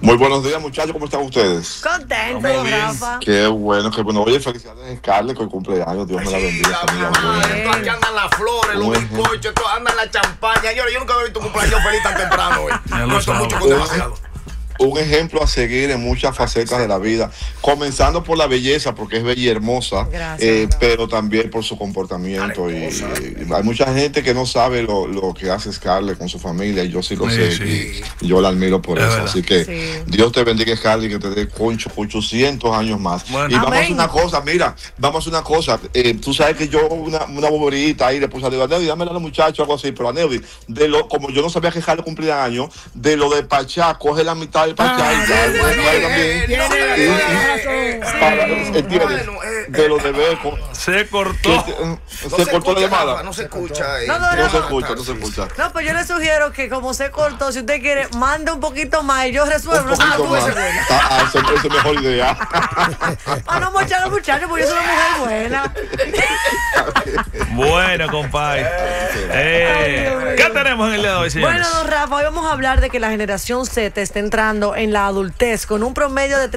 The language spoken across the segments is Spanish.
Muy buenos días, muchachos, ¿cómo están ustedes? Contento, Rafa. Qué bueno, qué bueno. Oye, felicidades a Scarlett con el cumpleaños. Dios me la bendiga. Aquí andan las flores, los bizcochos, andan la champaña. Yo nunca había visto un cumpleaños feliz tan temprano hoy. No estoy mucho con demasiado. Un ejemplo a seguir en muchas facetas de la vida, comenzando por la belleza, porque es bella y hermosa, pero también por su comportamiento. Y hay mucha gente que no sabe lo que hace Scarlett con su familia, y yo sí lo sé, y yo la admiro por eso. Así que Dios te bendiga, Scarlett, que te dé concho por 800 años más. Bueno, y vamos a hacer una cosa, mira, vamos a hacer una cosa. Tú sabes que yo una boberita ahí le puse a Neudi, dámela a los muchachos, algo así, pero a Neudi, como yo no sabía que Scarlett cumplía años, de lo de Pachá, coge la mitad de lo de Beco se cortó la llamada. No se escucha. No se escucha. No, pues yo le sugiero que como se cortó, si usted quiere, mande un poquito más y yo resuelvo. Esa es mejor idea. No mochar a los muchachos, porque yo soy una mujer buena. Bueno, compadre. ¿Qué tenemos en el día de hoy, señores? Bueno, don Rafa, hoy vamos a hablar de que la generación Z está entrando en la adultez con un promedio de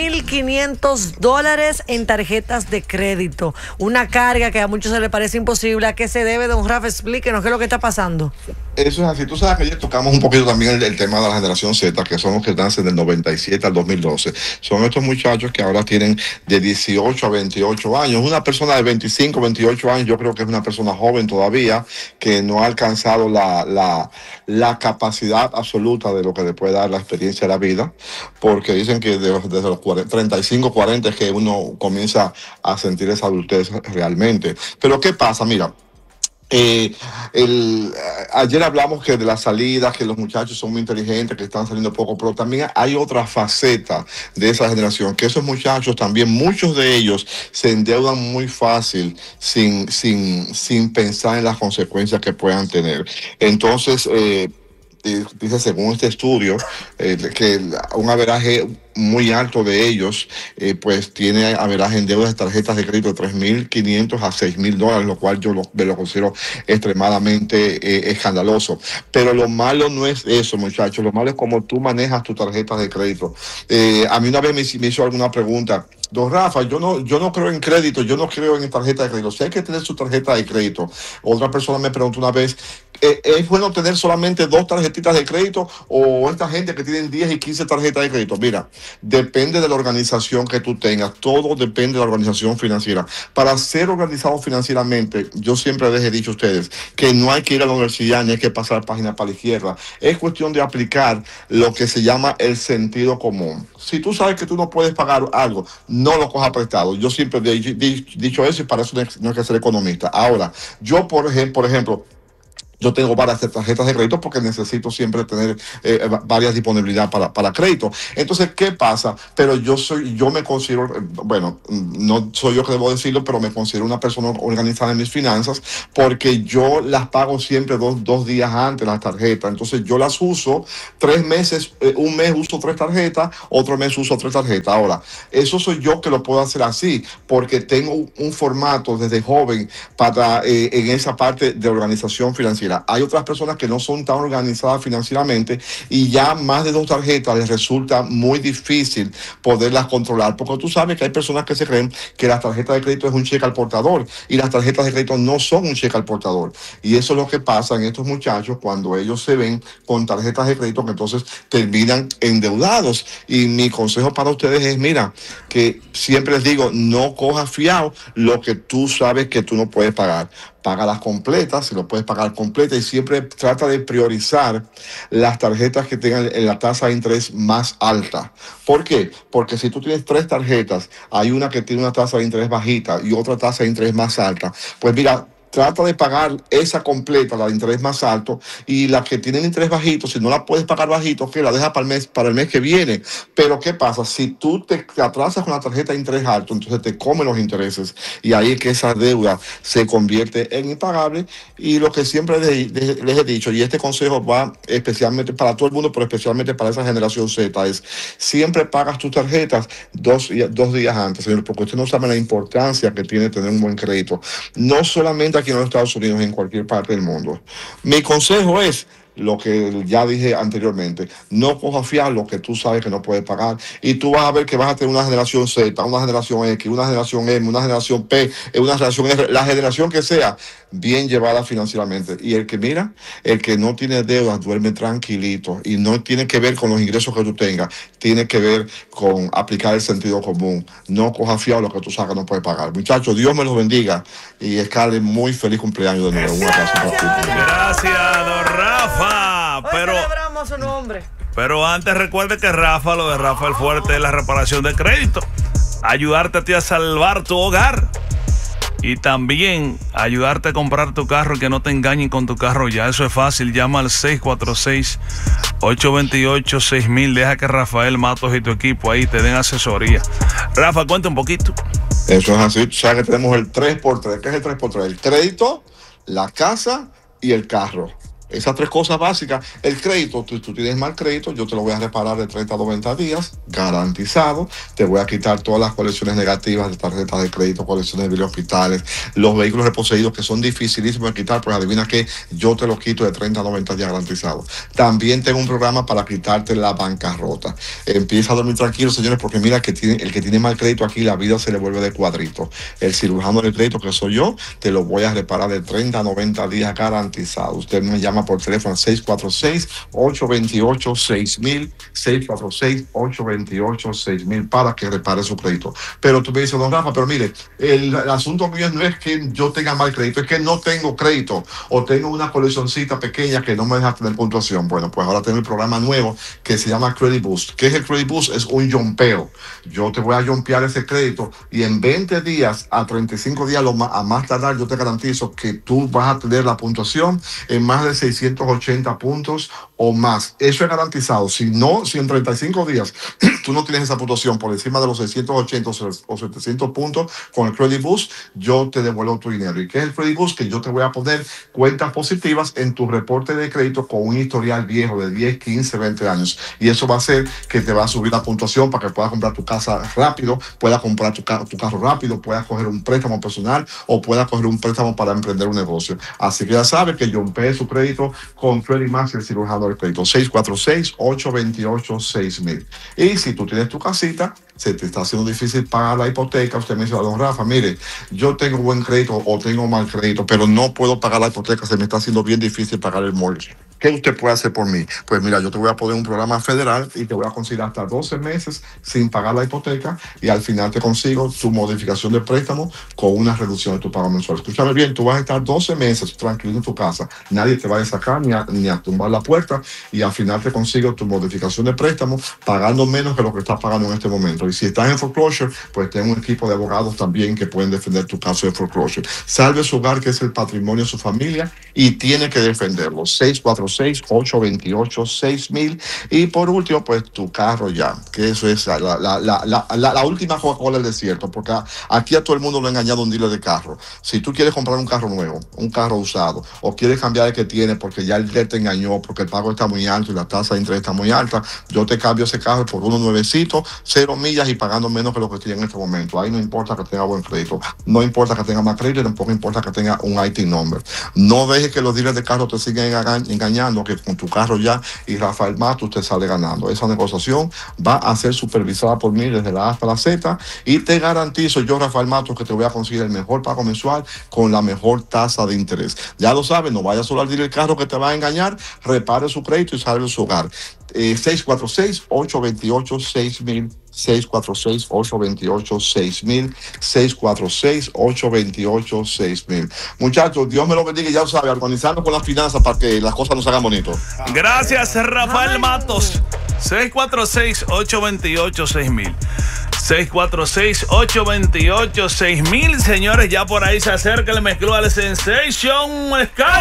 $3,500 en tarjetas de crédito. Una carga que a muchos se les parece imposible. ¿A qué se debe, don Rafa? Explíquenos qué es lo que está pasando. Eso es así. Tú sabes que ayer tocamos un poquito también el tema de la generación Z, que son los que nacen del 97 al 2012. Son estos muchachos que ahora tienen de 18 a 28 años. Una persona de 25, 28 años, yo creo que es una persona joven todavía, que no ha alcanzado la capacidad absoluta de lo que le puede dar la experiencia de la vida, porque dicen que desde los 35, 40 es que uno comienza a sentir esa adultez realmente. Pero ¿qué pasa? Mira, ayer hablamos que de las salidas, que los muchachos son muy inteligentes, que están saliendo poco, pero también hay otra faceta de esa generación, que esos muchachos también, muchos de ellos se endeudan muy fácil sin pensar en las consecuencias que puedan tener. Entonces, dice, según este estudio, que un averaje muy alto de ellos, pues tiene averaje en deudas de tarjetas de crédito de $3,500 a $6,000, lo cual yo lo considero extremadamente escandaloso. Pero lo malo no es eso, muchachos, lo malo es cómo tú manejas tus tarjetas de crédito. A mí una vez me hizo alguna pregunta: don Rafa, yo no creo en crédito, yo no creo en tarjeta de crédito. Si hay que tener su tarjeta de crédito. Otra persona me preguntó una vez, ¿es bueno tener solamente 2 tarjetitas de crédito o esta gente que tienen 10 y 15 tarjetas de crédito? Mira, depende de la organización que tú tengas, todo depende de la organización financiera. Para ser organizado financieramente, yo siempre les he dicho a ustedes que no hay que ir a la universidad ni hay que pasar página para la izquierda. Es cuestión de aplicar lo que se llama el sentido común. Si tú sabes que tú no puedes pagar algo, no lo cojas prestado. Yo siempre he dicho eso, y para eso no hay que ser economista. Ahora, yo por ejemplo, yo tengo varias tarjetas de crédito porque necesito siempre tener varias disponibilidad para crédito. Entonces, ¿qué pasa? Pero yo me considero, bueno, no soy yo que debo decirlo, pero me considero una persona organizada en mis finanzas, porque yo las pago siempre dos días antes las tarjetas. Entonces, yo las uso 3 meses, un mes uso 3 tarjetas, otro mes uso 3 tarjetas. Ahora, eso soy yo que lo puedo hacer así, porque tengo un formato desde joven para en esa parte de organización financiera. Hay otras personas que no son tan organizadas financieramente y ya más de 2 tarjetas les resulta muy difícil poderlas controlar, porque tú sabes que hay personas que se creen que las tarjetas de crédito es un cheque al portador, y las tarjetas de crédito no son un cheque al portador. Y eso es lo que pasa en estos muchachos cuando ellos se ven con tarjetas de crédito, que entonces terminan endeudados. Y mi consejo para ustedes es, mira, que siempre les digo, no cojas fiado lo que tú sabes que tú no puedes pagar. Págalas completas, si lo puedes pagar completa, y siempre trata de priorizar las tarjetas que tengan la tasa de interés más alta. ¿Por qué? Porque si tú tienes 3 tarjetas, hay una que tiene una tasa de interés bajita y otra tasa de interés más alta, pues mira, trata de pagar esa completa, la de interés más alto, y la que tiene interés bajito, si no la puedes pagar bajito, que la deja para el mes que viene. Pero ¿qué pasa? Si tú te atrasas con la tarjeta de interés alto, entonces te comen los intereses, y ahí es que esa deuda se convierte en impagable. Y lo que siempre les he dicho, y este consejo va especialmente para todo el mundo, pero especialmente para esa generación Z, es siempre pagas tus tarjetas 2 días antes, señor, porque usted no sabe la importancia que tiene tener un buen crédito. No solamente aquí en los Estados Unidos, en cualquier parte del mundo. Mi consejo es, lo que ya dije anteriormente. No cojas fiar lo que tú sabes que no puedes pagar. Y tú vas a ver que vas a tener una generación Z, una generación X, una generación M, una generación P, una generación R, la generación que sea, bien llevada financieramente. Y el que no tiene deudas duerme tranquilito y no tiene que ver con los ingresos que tú tengas, tiene que ver con aplicar el sentido común. No cojas fiado lo que tú sabes que no puedes pagar. Muchachos, Dios me los bendiga y Scarlett, muy feliz cumpleaños de nuevo. Gracias, don Rafa. Hoy celebramos su nombre. Pero antes recuerde que Rafa, lo de Rafael Fuerte es la reparación de crédito. Ayudarte a ti a salvar tu hogar. Y también ayudarte a comprar tu carro y que no te engañen con tu carro ya. Eso es fácil. Llama al 646-828-6000. Deja que Rafael Matos y tu equipo ahí te den asesoría. Rafa, cuenta un poquito. Eso es así. Tú sabes que tenemos el 3x3. ¿Qué es el 3x3? El crédito, la casa y el carro. Esas tres cosas básicas. El crédito, tú tienes mal crédito, yo te lo voy a reparar de 30 a 90 días, garantizado. Te voy a quitar todas las colecciones negativas de tarjetas de crédito, colecciones de biles hospitales, los vehículos reposeídos que son dificilísimos de quitar, pues adivina que yo te los quito de 30 a 90 días garantizado. También tengo un programa para quitarte la bancarrota. Empieza a dormir tranquilo, señores, porque mira que el que tiene mal crédito aquí, la vida se le vuelve de cuadrito. El cirujano del crédito, que soy yo, te lo voy a reparar de 30 a 90 días garantizado. Usted me llama por teléfono 646-828-6000, 646-828-6000 para que repare su crédito. Pero tú me dices, don Rafa, pero mire, el asunto mío no es que yo tenga mal crédito, es que no tengo crédito o tengo una coleccioncita pequeña que no me deja tener puntuación. Bueno, pues ahora tengo el programa nuevo que se llama Credit Boost. ¿Qué es el Credit Boost? Es un yompeo. Yo te voy a yompear ese crédito y en 20 días a 35 días a más tardar yo te garantizo que tú vas a tener la puntuación en más de 680 puntos o más. Eso es garantizado. Si en 35 días tú no tienes esa puntuación por encima de los 680 o 700 puntos con el Credit Boost, yo te devuelvo tu dinero. ¿Y qué es el Credit Boost? Que yo te voy a poner cuentas positivas en tu reporte de crédito con un historial viejo de 10, 15, 20 años. Y eso va a hacer que te va a subir la puntuación para que puedas comprar tu casa rápido, puedas comprar tu carro rápido, puedas coger un préstamo personal o puedas coger un préstamo para emprender un negocio. Así que ya sabes que yompee su crédito con Credit Max, el cirujano del crédito. 646-828-6000. Y si tú tienes tu casita, se te está haciendo difícil pagar la hipoteca, usted me dice, don Rafa, mire, yo tengo buen crédito o tengo mal crédito, pero no puedo pagar la hipoteca, se me está haciendo bien difícil pagar el mortgage. ¿Qué usted puede hacer por mí? Pues mira, yo te voy a poner un programa federal y te voy a conseguir hasta 12 meses sin pagar la hipoteca y al final te consigo tu modificación de préstamo con una reducción de tu pago mensual. Escúchame bien, tú vas a estar 12 meses tranquilo en tu casa, nadie te va a sacar ni a tumbar la puerta y al final te consigo tu modificación de préstamo pagando menos que lo que estás pagando en este momento. Y si estás en foreclosure, pues tengo un equipo de abogados también que pueden defender tu caso de foreclosure. Salve su hogar, que es el patrimonio de su familia y tiene que defenderlo. 646-828-6000. Y por último, pues tu carro ya, que eso es la última Coca-Cola del desierto, porque aquí a todo el mundo lo ha engañado un dealer de carro. Si tú quieres comprar un carro nuevo, un carro usado, o quieres cambiar el que tiene porque ya el dealer te engañó, porque el pago está muy alto y la tasa de interés está muy alta, yo te cambio ese carro por uno nuevecito, 0 millas y pagando menos que lo que estoy en este momento. Ahí no importa que tenga buen crédito, no importa que tenga más crédito, tampoco importa que tenga un IT number. No dejes que los dealers de carro te sigan engañando, que con tu carro ya y Rafael Matos te sale ganando. Esa negociación va a ser supervisada por mí desde la A hasta la Z y te garantizo yo, Rafael Matos, que te voy a conseguir el mejor pago mensual con la mejor tasa de interés. Ya lo sabes, no vayas solo al dealer del carro que te va a engañar, repare su crédito y salve su hogar. 646-828-6000, 646-828-6000, 646-828-6000. Muchachos, Dios me lo bendiga y ya lo sabe, organizando con las finanzas para que las cosas nos hagan bonito. Gracias, Rafael Matos. 646-828-6000. 646-828-6000. Señores, ya por ahí se acerca el mezcló al Sensation Sky.